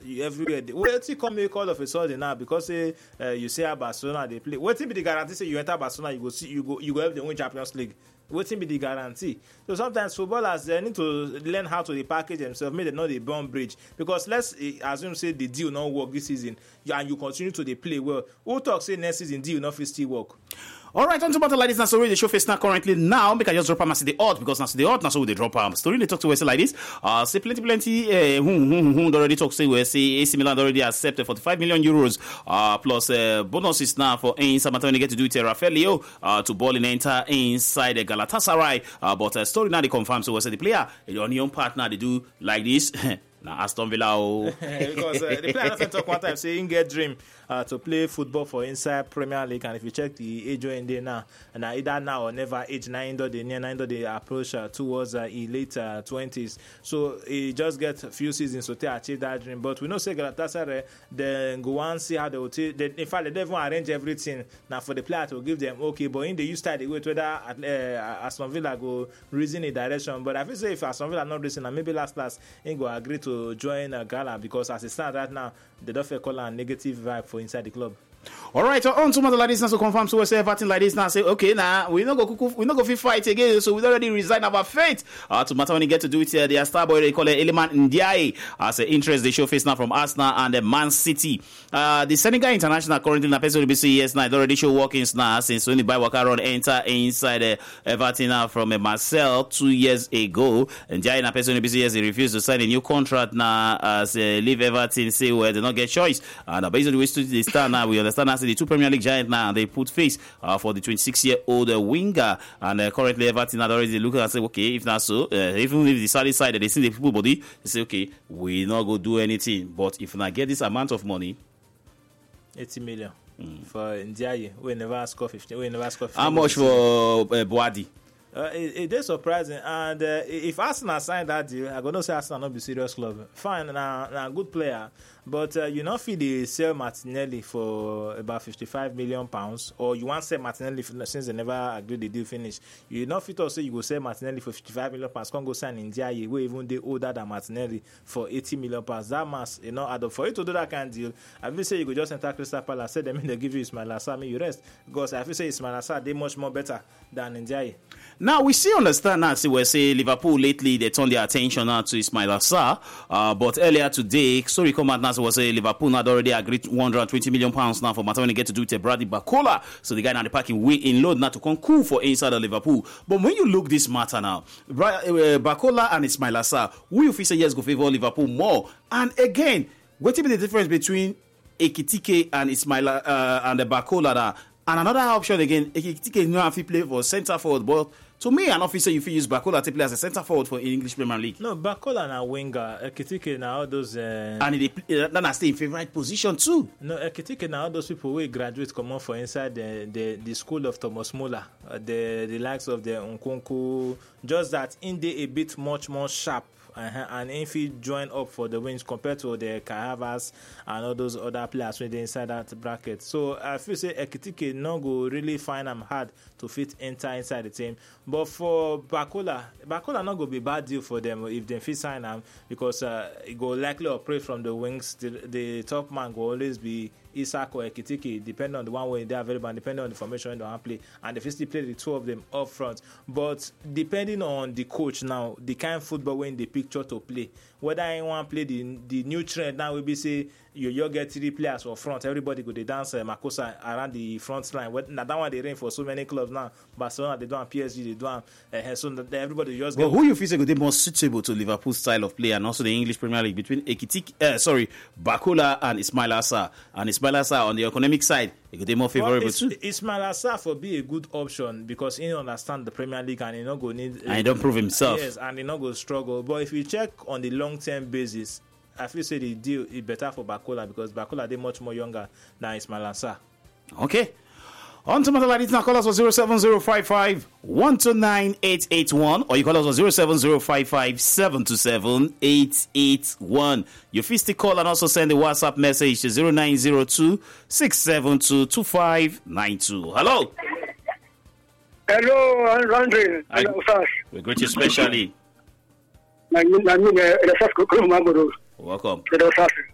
everywhere. Wait till come make all of a sudden now because you say Barcelona they play. What be the guarantee say you enter Barcelona you go help them win Champions League? What be the guarantee? So sometimes footballers they need to learn how to repackage themselves, make them know they burn bridge. Because let's assume say the deal not work this season and you continue to they play well. Who talk say next season deal not still work? All right, on to battle like this. Now, so the show face now currently now. Make I just drop them the odd because now the odd now so they drop them. Story they talk to us like this. Say plenty. Who already talk say we say AC Milan already accepted 45 million euros. Plus bonuses now for Inter Milan get to do it. Rafael to ball in enter inside the Galatasaray. But story now they confirm so we say the player the union partner they do like this. Now Aston Villa because the player often talk one time saying get dream to play football for inside Premier League, and if you check the age in there now, and either now or never age 9 they approach towards late 20s, so he just get a few seasons to achieve that dream. But we know say Galatasaray then go and see how they will take. In fact, they even arrange everything now for the player to give them okay, but in the you start the wait whether Aston Villa go reason a direction. But I feel say if Aston Villa not reason, and maybe last he go agree to join Gala because as it stands right now, they don't feel call a negative vibe for inside the club. All right, so on to like this now, so confirm so we say everything like this now. Say okay, now we not go fight again, so we already resign our fate. To matter when you get to do it here, their star boy they call it Iliman Ndiaye as an interest they show face now from Arsenal and the Man City. The Senegal international currently na person be say yes now they already show workings now since when the buy worker run enter inside Everton now from Marcel 2 years ago. Ndiaye na person be say yes he refused to sign a new contract now as leave Everton say well they not get choice and based on the way they stand now we understand as the two Premier League giants now they put face for the 26-year-old winger and currently Everton are already looking and say okay if not so even if the Saudi side they see the full body they say okay we not go do anything but if not get this amount of money 80 million for Ndiaye we never score 15 how much for Boadi? It is surprising, and if Arsenal sign that deal, I'm gonna say Arsenal not be serious club. Fine, now good player, but you not feel they sell Martinelli for about £55 million, or you want to sell Martinelli since they never agreed the deal finish. You not fit also you go sell Martinelli for £55 million, can't go sign Ndiaye, where even they older than Martinelli for £80 million. That must add up for you to do that kind of deal. I will say you could just enter Crystal Palace, say them they give you Ismail Assar, you rest because I feel say Ismail Assar they much more better than Ndiaye. Now we still understand now. See, we say Liverpool lately they turn their attention now to Ismail Assar. But earlier today, sorry, come out now. So we say Liverpool had already agreed £120 million now for Matawani get to do it. Bradley Barcola. So the guy now the parking way in load now to come cool for inside of Liverpool. But when you look this matter now, Barcola and Ismail Assar, who you feel say yes go favor Liverpool more? And again, what will be the difference between Ekitike and Ismail and the Barcola now? And another option again, Ekitike no have to play for centre forward, but to me, an officer you feel use Barcola to play as a centre forward for English Premier League. No, Barcola na winger, Ekitike na all those. And they stay in favourite position too. No, Ekitike na all those people who graduate come on for inside the school of Thomas Muller, the likes of the Nkunku. Just that in they a bit much more sharp. And if he join up for the wins compared to the Cahavas and all those other players when they inside that bracket. So I feel say Ekitike no go really find them hard to fit enter inside the team. But for Barcola not go be bad deal for them if they fit sign him because it go likely operate from the wings. The top man will always be Isak or Ekitike, depending on the one way they are available and depending on the formation they want to play. And they firstly play the two of them up front. But depending on the coach now, the kind of football when they picture to play, whether I want to play the new trend now will be say you get 3 players for front, everybody go they dance Makosa around the front line. Now that one they reign for so many clubs now. Barcelona they don't, PSG they don't, so everybody just. Well, who you feel is more suitable to Liverpool's style of play and also the English Premier League between Barcola and Ismail Assar? And Ismail Assar on the economic side, it could be more favourable too. Ismail Assar for be a good option because he understand the Premier League and he not go need. And he don't prove himself. Yes, and he not go struggle. But if you check on the long-term basis, I feel say the deal is better for Barcola because Barcola they much more younger than Ismail Assar. Okay. On to matter like this now, call us for 07055 129 881 or you call us for 07055 727 881. You feel to call and also send a WhatsApp message to 0902 672 2592. Hello. Hello, Andre. We greet you specially. Welcome.